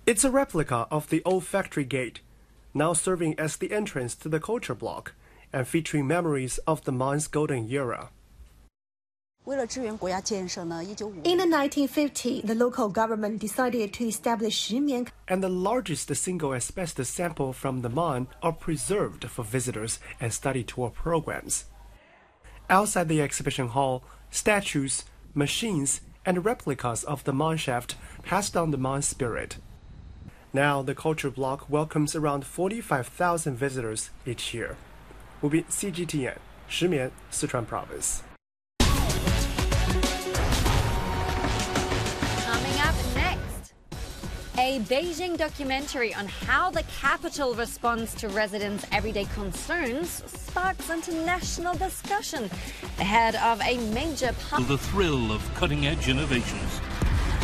It's a replica of the old factory gate, now serving as the entrance to the culture block and featuring memories of the mine's golden era. In the 1950s, the local government decided to establish Shimian. And the largest single asbestos sample from the mine are preserved for visitors and study tour programs. Outside the exhibition hall, statues, machines, and replicas of the mine shaft pass down the mine spirit. Now, the culture block welcomes around 45,000 visitors each year. 吴斌 CGTN 石棉 Sichuan Province. Coming up next, a Beijing documentary on how the capital responds to residents' everyday concerns sparks international discussion ahead of a major... The thrill of cutting-edge innovations.